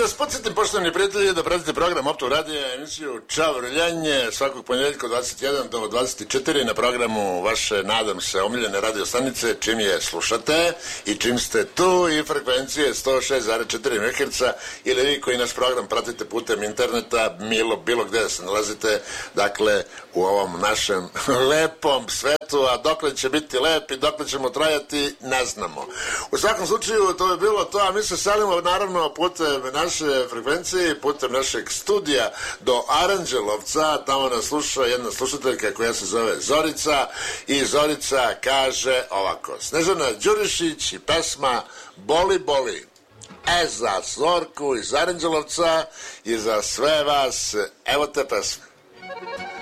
vas podsjetim, poštovani prijatelji, da pratite program Optov radija, emisiju Ćao Vrljanje, svakog ponedjeljka od 21 do 24 na programu vaše, nadam se, omiljene radio stanice, čim je slušate i čim ste tu, i frekvencije 106,4 MHz, ili vi koji naš program pratite putem interneta, bilo gde se nalazite, dakle, u ovom našem lepom svetu, a dokle će biti lep i dokle ćemo trajati, ne znamo. U svakom slučaju, to je bilo to, a mi se salimo, naravno, putem naše frekvencije, putem našeg studija do Aranđelovca. Tamo nas sluša jedna slušateljka koja se zove Zorica, i Zorica kaže ovako: Snežana Đurišić i pesma Boli, boli. Za Zorku iz Aranđelovca i za sve vas, evo te pesme.